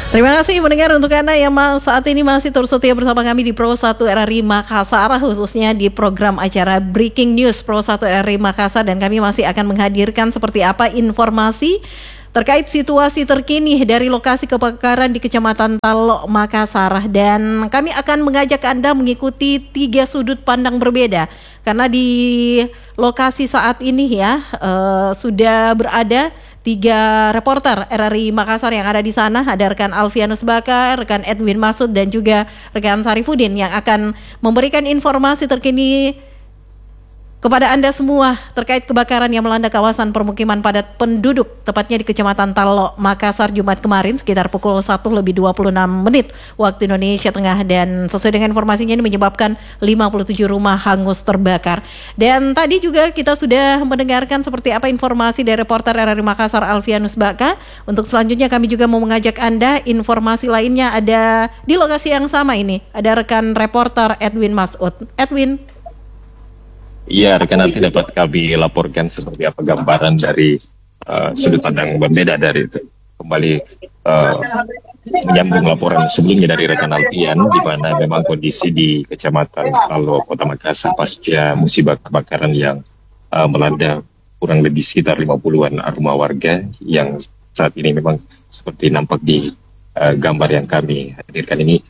Terima kasih mendengar untuk Anda yang saat ini masih terus setia bersama kami di Pro 1 RRI Makassar, khususnya di program acara Breaking News Pro 1 RRI Makassar, dan kami masih akan menghadirkan seperti apa informasi terkait situasi terkini dari lokasi kebakaran di Kecamatan Talok, Makassar. Dan kami akan mengajak Anda mengikuti 3 sudut pandang berbeda, karena di lokasi saat ini sudah berada 3 reporter RRI Makassar yang ada di sana. Ada rekan Alfianus Bakar, rekan Edwin Masud, dan juga rekan Sarifudin yang akan memberikan informasi terkini kepada Anda semua terkait kebakaran yang melanda kawasan permukiman padat penduduk, tepatnya di Kecamatan Talok, Makassar, Jumat kemarin sekitar pukul 1:26 waktu Indonesia Tengah. Dan sesuai dengan informasinya ini menyebabkan 57 rumah hangus terbakar. Dan tadi juga kita sudah mendengarkan seperti apa informasi dari reporter RRI Makassar Alfianus Baka. Untuk selanjutnya kami juga mau mengajak Anda, informasi lainnya ada di lokasi yang sama ini. Ada rekan reporter Edwin Masud. Edwin. Iya, rekan nanti dapat kami laporkan seperti apa gambaran dari sudut pandang berbeda dari itu. Kembali menyambung laporan sebelumnya dari rekan Alfian, di mana memang kondisi di Kecamatan Talok, Kota Makassar pasca musibah kebakaran yang melanda kurang lebih sekitar 50-an rumah warga yang saat ini memang seperti nampak di gambar yang kami hadirkan ini,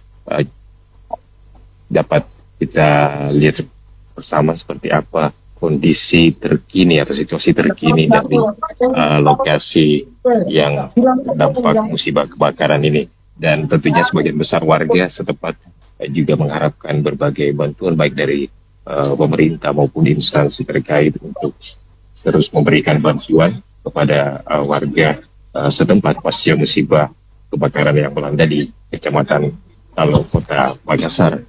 dapat kita lihat bersama seperti apa kondisi terkini atau situasi terkini dari lokasi yang terdampak musibah kebakaran ini. Dan tentunya sebagian besar warga setempat juga mengharapkan berbagai bantuan baik dari pemerintah maupun instansi terkait untuk terus memberikan bantuan kepada warga setempat pasca musibah kebakaran yang melanda di Kecamatan Talok, Kota Makassar.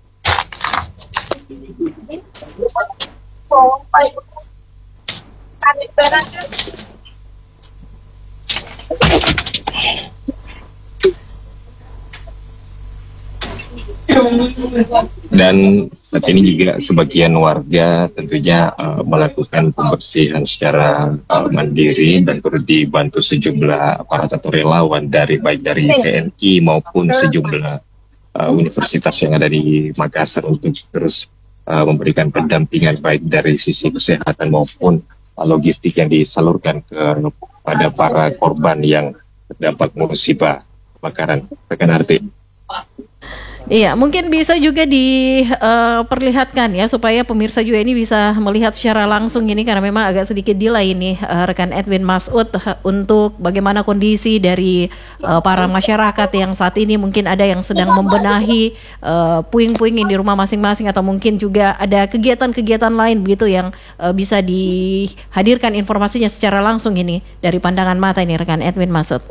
Dan saat ini juga sebagian warga tentunya melakukan pembersihan secara mandiri dan turut dibantu sejumlah aparat atau relawan baik dari TNI maupun sejumlah universitas yang ada di Makassar untuk terus memberikan pendampingan baik dari sisi kesehatan maupun logistik yang disalurkan kepada para korban yang terdampak musibah kebakaran. Rekan Arti. Iya, mungkin bisa juga diperlihatkan ya supaya pemirsa juga ini bisa melihat secara langsung ini, karena memang agak sedikit delay ini rekan Edwin Masud untuk bagaimana kondisi dari para masyarakat yang saat ini mungkin ada yang sedang membenahi puing-puing di rumah masing-masing, atau mungkin juga ada kegiatan-kegiatan lain begitu yang bisa dihadirkan informasinya secara langsung ini dari pandangan mata ini rekan Edwin Masud.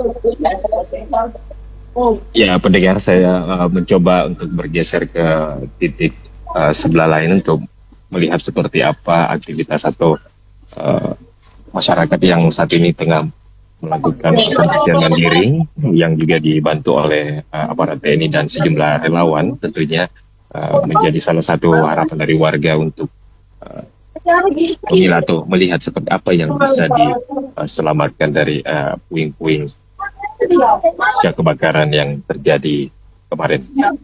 Ya, pendengar, saya mencoba untuk bergeser ke titik sebelah lain untuk melihat seperti apa aktivitas atau masyarakat yang saat ini tengah melakukan pembersihan mandiri yang juga dibantu oleh aparat TNI dan sejumlah relawan. Tentunya menjadi salah satu harapan dari warga untuk menilai atau melihat seperti apa yang bisa diselamatkan dari puing-puing pasca kebakaran yang terjadi kemarin.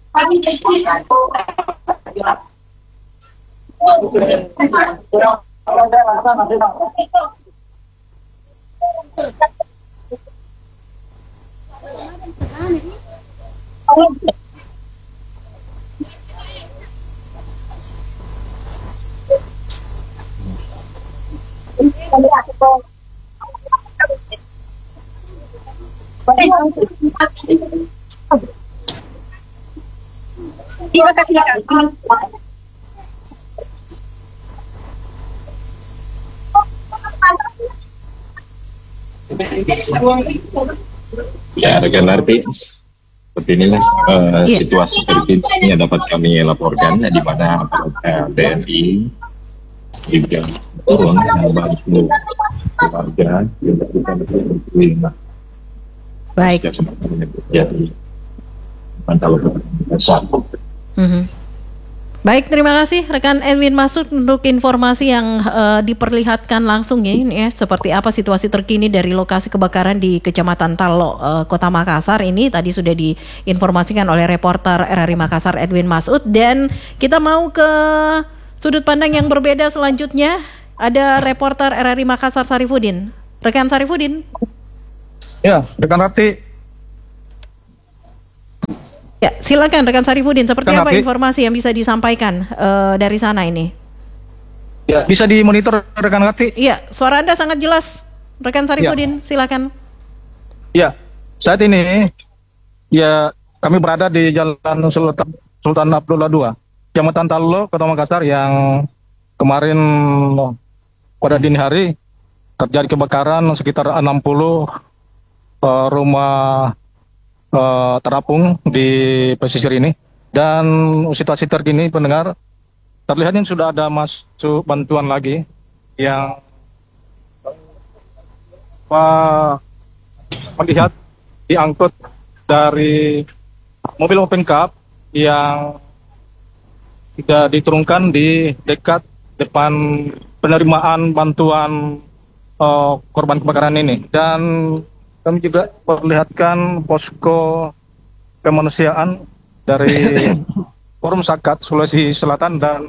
Terima kasih kak. Ya, rekan Arti, seperti inilah situasi terkini yang dapat kami laporkan, di mana TNI juga turun membantu warga yang bisa baik. Jadi pantau Baik, terima kasih rekan Edwin Masud untuk informasi yang diperlihatkan langsung ya, ini ya, seperti apa situasi terkini dari lokasi kebakaran di Kecamatan Talo, Kota Makassar ini tadi sudah diinformasikan oleh reporter RRI Makassar Edwin Masud. Dan kita mau ke sudut pandang yang berbeda selanjutnya, ada reporter RRI Makassar Sarifudin. Rekan Sarifudin. Ya, rekan Rati. Ya, silakan rekan Sarifudin. Seperti Rekan apa Rati, informasi yang bisa disampaikan dari sana ini? Ya, bisa dimonitor rekan Rati? Iya, suara Anda sangat jelas, rekan Sarifudin. Silakan. Ya, saat ini ya kami berada di Jalan Sultan Abdullah II, Kecamatan Talo, Kota Makassar, yang kemarin pada dini hari terjadi kebakaran sekitar 60 rumah terapung di pesisir ini. Dan situasi terkini pendengar, terlihatnya sudah ada masuk bantuan lagi yang melihat diangkut dari mobil open cup yang sudah diturunkan di dekat depan penerimaan bantuan korban kebakaran ini. Dan kami juga perlihatkan posko kemanusiaan dari Forum Zakat Sulawesi Selatan, dan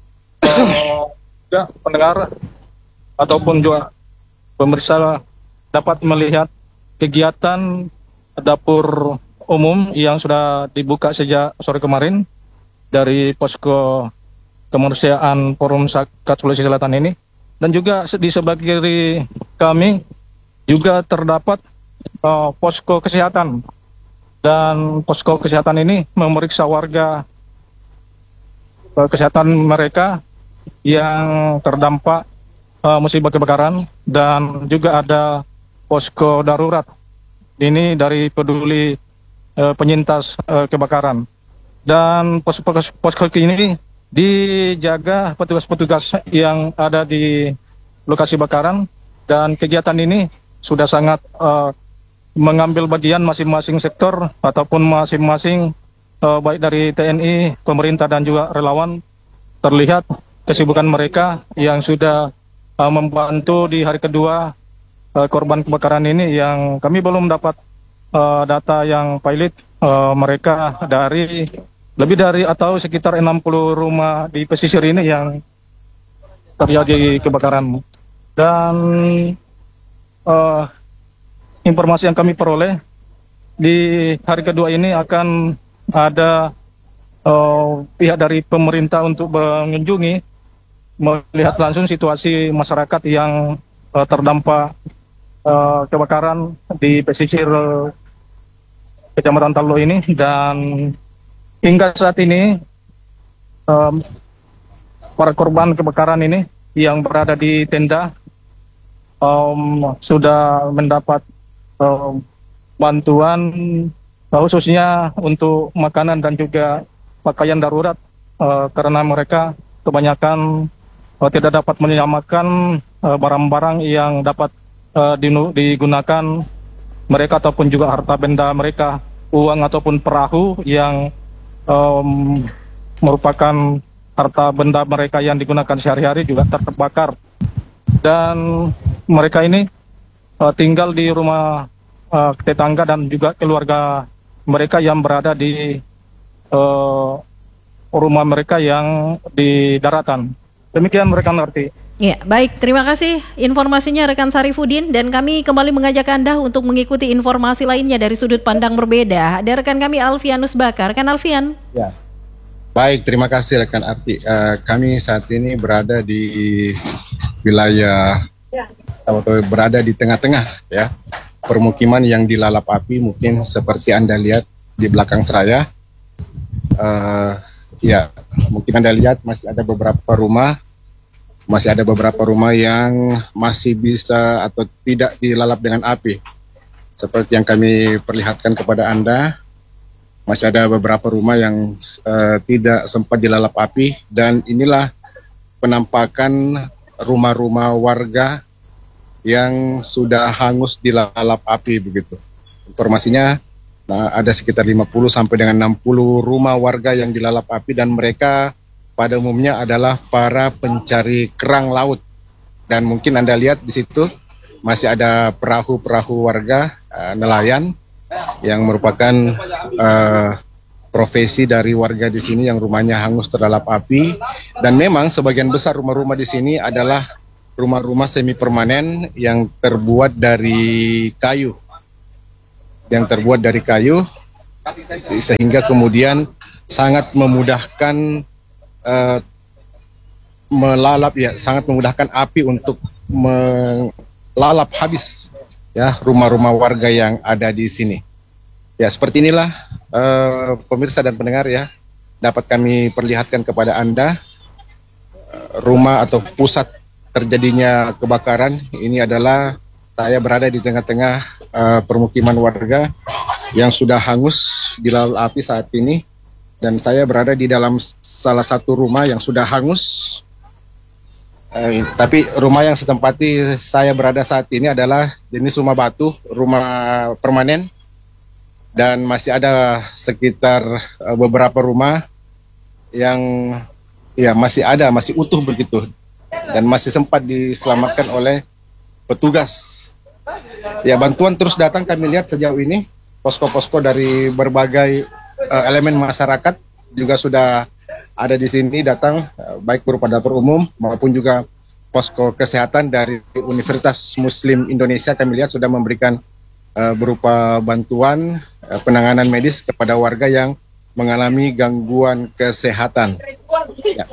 juga pendengar ataupun juga pemirsa dapat melihat kegiatan dapur umum yang sudah dibuka sejak sore kemarin dari posko kemanusiaan Forum Zakat Sulawesi Selatan ini. Dan juga di sebelah kiri kami juga terdapat posko kesehatan, dan posko kesehatan ini memeriksa warga kesehatan mereka yang terdampak musibah kebakaran. Dan juga ada posko darurat ini dari peduli penyintas kebakaran. Dan posko ini dijaga petugas-petugas yang ada di lokasi bakaran, dan kegiatan ini sudah sangat mengambil bagian masing-masing sektor ataupun masing-masing baik dari TNI, pemerintah dan juga relawan. Terlihat kesibukan mereka yang sudah membantu di hari kedua korban kebakaran ini, yang kami belum dapat data yang valid. Mereka dari lebih dari atau sekitar 60 rumah di pesisir ini yang terjadi kebakaran. Dan informasi yang kami peroleh, di hari kedua ini akan ada pihak dari pemerintah untuk mengunjungi, melihat langsung situasi masyarakat yang terdampak kebakaran di pesisir Kecamatan Talo ini. Dan hingga saat ini para korban kebakaran ini yang berada di tenda sudah mendapat bantuan khususnya untuk makanan dan juga pakaian darurat, karena mereka kebanyakan tidak dapat menyelamatkan barang-barang yang dapat digunakan mereka ataupun juga harta benda mereka, uang ataupun perahu yang merupakan harta benda mereka yang digunakan sehari-hari juga terbakar. Dan mereka ini tinggal di rumah tetangga dan juga keluarga mereka yang berada di rumah mereka yang di daratan. Demikian rekan Arti. Ya, baik. Terima kasih informasinya rekan Sarifudin, dan kami kembali mengajak Anda untuk mengikuti informasi lainnya dari sudut pandang berbeda. Ada rekan kami Alfianus Bakar. Rekan Alfian. Ya. Baik, terima kasih rekan Arti. Kami saat ini berada di wilayah atau berada di tengah-tengah ya permukiman yang dilalap api. Mungkin seperti Anda lihat di belakang saya, ya mungkin Anda lihat masih ada beberapa rumah yang masih bisa atau tidak dilalap dengan api. Seperti yang kami perlihatkan kepada Anda, masih ada beberapa rumah yang tidak sempat dilalap api, dan inilah penampakan rumah-rumah warga yang sudah hangus dilalap api begitu. Informasinya ada sekitar 50 sampai dengan 60 rumah warga yang dilalap api, dan mereka pada umumnya adalah para pencari kerang laut. Dan mungkin Anda lihat di situ masih ada perahu-perahu warga nelayan yang merupakan profesi dari warga di sini yang rumahnya hangus terlalap api. Dan memang sebagian besar rumah-rumah di sini adalah rumah-rumah semi permanen yang terbuat dari kayu. Sehingga kemudian sangat memudahkan sangat memudahkan api untuk melalap habis ya rumah-rumah warga yang ada di sini. Ya, seperti inilah pemirsa dan pendengar ya, dapat kami perlihatkan kepada Anda rumah atau pusat terjadinya kebakaran. Ini adalah saya berada di tengah-tengah permukiman warga yang sudah hangus dilalap api saat ini, dan saya berada di dalam salah satu rumah yang sudah hangus. Tapi rumah yang setempati saya berada saat ini adalah jenis rumah batu, rumah permanen, dan masih ada sekitar beberapa rumah yang ya masih utuh begitu dan masih sempat diselamatkan oleh petugas. Ya, bantuan terus datang, kami lihat sejauh ini posko-posko dari berbagai elemen masyarakat juga sudah ada di sini datang, baik berupa dapur umum maupun juga posko kesehatan dari Universitas Muslim Indonesia. Kami lihat sudah memberikan berupa bantuan penanganan medis kepada warga yang mengalami gangguan kesehatan. Ya.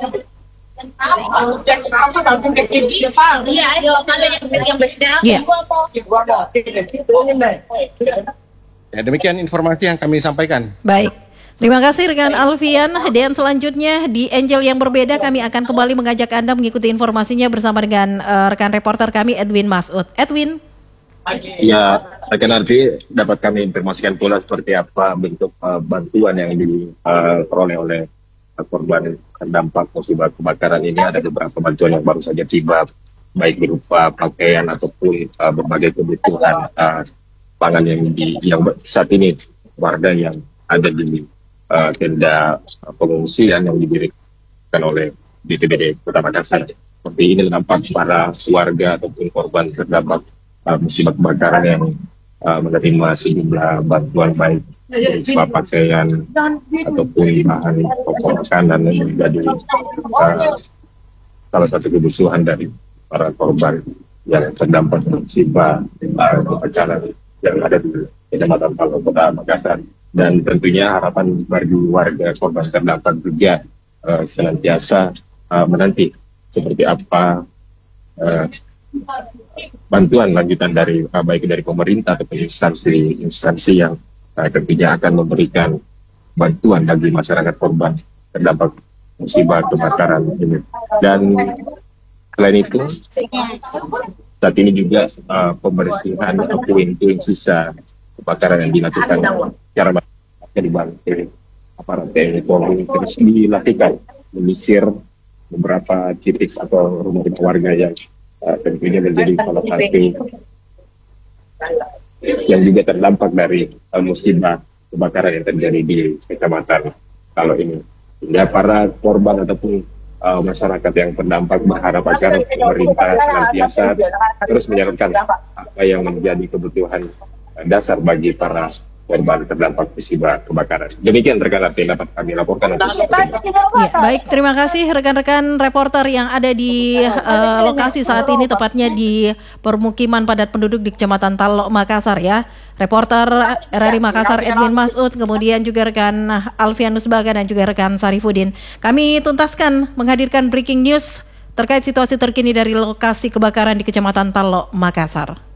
Ya, demikian informasi yang kami sampaikan. Baik. Terima kasih rekan Alfian. Dan selanjutnya di Angel yang berbeda kami akan kembali mengajak Anda mengikuti informasinya bersama dengan rekan reporter kami Edwin Masud. Edwin. Ya, rekan Alfi, dapat kami informasikan pula seperti apa bentuk bantuan yang diperoleh oleh korban terdampak musibah kebakaran ini. Ada beberapa bantuan yang baru saja tiba, baik berupa pakaian ataupun berbagai kebutuhan pangan yang saat ini warga yang ada di tenda pengungsian yang didirikan oleh BPBD Kota Makassar. Seperti ini nampak para warga ataupun korban terdampak musibah kebakaran yang menerima sejumlah bantuan baik berupa pakaian ataupun bahan pokok makanan yang menjadi salah satu kebutuhan dari para korban yang terdampak musibah kebakaran yang ada di Kecamatan Talok Kota Makassar. Dan tentunya harapan bagi warga korban terdampak juga senantiasa menanti seperti apa bantuan lanjutan dari baik dari pemerintah ataupun instansi yang tentunya akan memberikan bantuan bagi masyarakat korban terdampak musibah kebakaran ini. Dan selain itu, saat ini juga pembersihan atau puing-puing sisa kebakaran yang dilakukan secara dibantu aparat TNI Polri terus dilakukan menyisir beberapa titik atau rumah-rumah warga yang tentunya menjadi salah satu yang juga terdampak dari musibah kebakaran yang terjadi di Kecamatan Talok ini. Hingga para korban ataupun masyarakat yang terdampak berharap agar pemerintah senantiasa terus menyalurkan apa yang menjadi kebutuhan dasar bagi para korban terdampak musibah kebakaran. Demikian rekan Alfi dapat kami laporkan. Ya, baik, terima kasih rekan-rekan reporter yang ada di lokasi saat ini, tepatnya di permukiman padat penduduk di Kecamatan Talok Makassar ya. Reporter RRI Makassar Edwin Masud, kemudian juga rekan Alfianus Baga dan juga rekan Sarifudin. Kami tuntaskan menghadirkan breaking news terkait situasi terkini dari lokasi kebakaran di Kecamatan Talok Makassar.